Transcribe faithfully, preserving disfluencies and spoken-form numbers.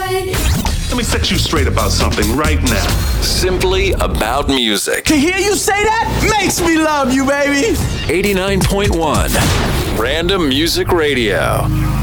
Let me set you straight about something right now. Simply About Music. To hear you say that makes me love you, baby. eighty-nine point one Random Music Radio.